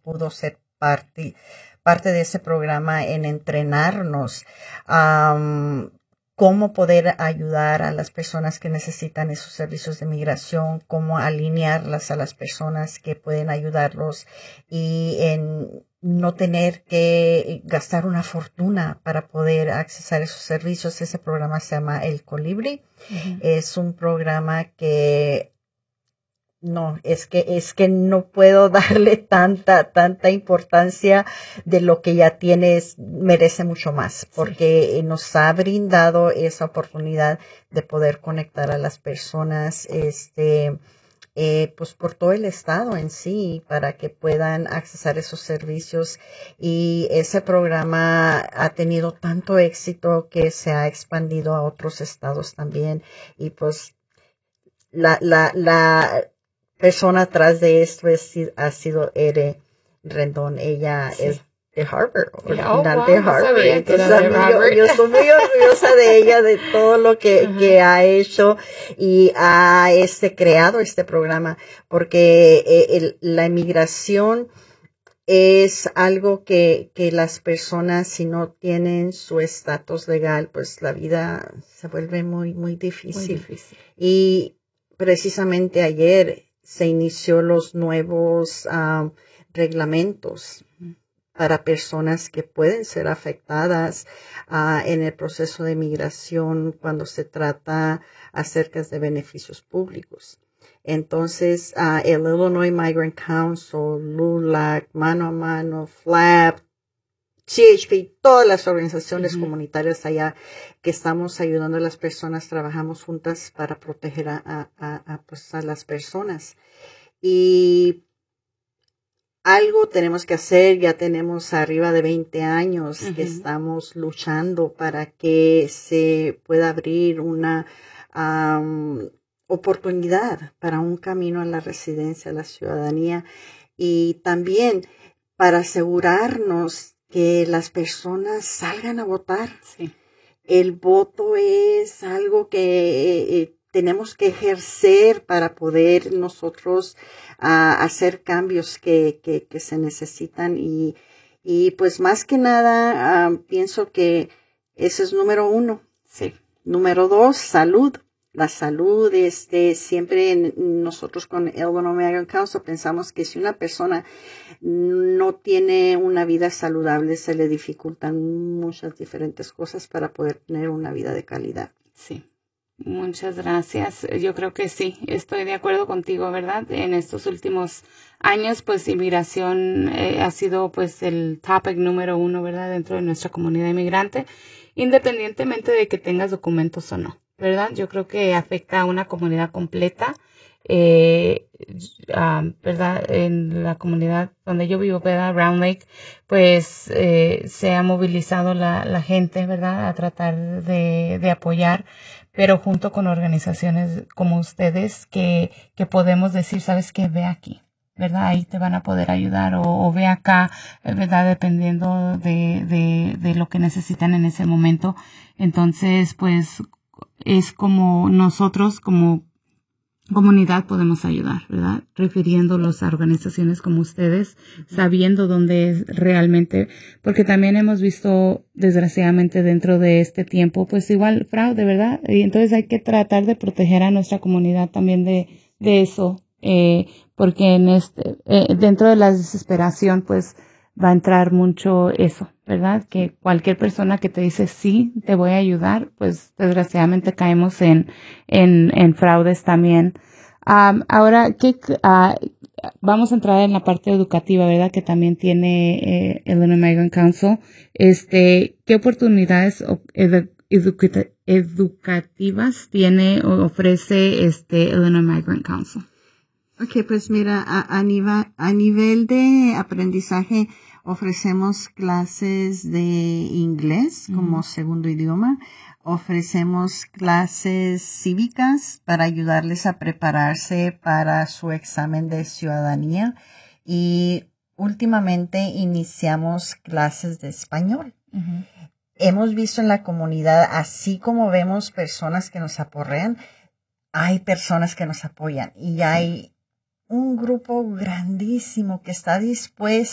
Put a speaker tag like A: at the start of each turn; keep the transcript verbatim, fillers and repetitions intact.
A: pudo ser parte, parte de ese programa en entrenarnos um, cómo poder ayudar a las personas que necesitan esos servicios de migración, cómo alinearlas a las personas que pueden ayudarlos y en no tener que gastar una fortuna para poder accesar esos servicios. Ese programa se llama El Colibrí. Uh-huh. Es un programa que no, es que, es que no puedo darle tanta, tanta importancia de lo que ya tienes, merece mucho más, porque sí. Nos ha brindado esa oportunidad de poder conectar a las personas, este, eh, pues por todo el estado en sí, para que puedan accesar esos servicios. Y ese programa ha tenido tanto éxito que se ha expandido a otros estados también. Y pues, la, la, la, persona atrás de esto es, ha sido Ere Rendón. Ella sí. es de Harvard, original oh, wow, de Harvard. No Entonces, de mí, Harvard. Yo, yo estoy muy orgullosa de ella, de todo lo que, uh-huh. que ha hecho y ha este, creado este programa, porque eh, el, la inmigración es algo que, que las personas, si no tienen su estatus legal, pues la vida se vuelve muy, muy difícil. Muy difícil. Y precisamente ayer se inició los nuevos um, reglamentos para personas que pueden ser afectadas uh, en el proceso de migración cuando se trata acerca de beneficios públicos. Entonces, uh, el Illinois Migrant Council, LULAC, Mano a Mano, FLAP, C H P, todas las organizaciones uh-huh. comunitarias allá que estamos ayudando a las personas, trabajamos juntas para proteger a, a, a, pues a las personas. Y algo tenemos que hacer, ya tenemos arriba de veinte años uh-huh. que estamos luchando para que se pueda abrir una um, oportunidad para un camino a la residencia, a la ciudadanía, y también para asegurarnos que las personas salgan a votar. Sí. El voto es algo que eh, tenemos que ejercer para poder nosotros uh, hacer cambios que, que, que se necesitan. Y, y pues más que nada, uh, pienso que ese es número uno. Sí. Número dos, salud. La salud, este, siempre en, nosotros con Illinois Migrant Council pensamos que si una persona no tiene una vida saludable, se le dificultan muchas diferentes cosas para poder tener una vida de calidad.
B: Sí, muchas gracias. Yo creo que sí, estoy de acuerdo contigo, ¿verdad? En estos últimos años, pues, inmigración eh, ha sido, pues, el topic número uno, ¿verdad? Dentro de nuestra comunidad inmigrante, independientemente de que tengas documentos o no, ¿verdad? Yo creo que afecta a una comunidad completa. Eh, um, ¿verdad? En la comunidad donde yo vivo, ¿verdad? Round Lake, pues eh, se ha movilizado la, la gente, ¿verdad? A tratar de, de apoyar, pero junto con organizaciones como ustedes que, que podemos decir, ¿sabes qué? Ve aquí, ¿verdad? Ahí te van a poder ayudar, o, o ve acá, ¿verdad? Dependiendo de, de, de lo que necesitan en ese momento. Entonces, pues es como nosotros, como comunidad, podemos ayudar, ¿verdad? Refiriéndolos a organizaciones como ustedes, sabiendo dónde es realmente, porque también hemos visto, desgraciadamente, dentro de este tiempo, pues igual fraude, ¿verdad? Y entonces hay que tratar de proteger a nuestra comunidad también de, de eso, eh, porque en este, eh, dentro de la desesperación, pues, va a entrar mucho eso, ¿verdad? Que cualquier persona que te dice sí, te voy a ayudar, pues desgraciadamente caemos en, en, en fraudes también. Um, ahora, ¿qué, uh, vamos a entrar en la parte educativa, ¿verdad? Que también tiene eh, Illinois Migrant Council. Este, ¿qué oportunidades edu educa educativas tiene o ofrece este Illinois Migrant Council?
A: Ok, pues mira, a, a, nivel, a nivel de aprendizaje ofrecemos clases de inglés como uh-huh. segundo idioma, ofrecemos clases cívicas para ayudarles a prepararse para su examen de ciudadanía y últimamente iniciamos clases de español. Uh-huh. Hemos visto en la comunidad, así como vemos personas que nos aporrean, hay personas que nos apoyan y hay un grupo grandísimo que está dispuesto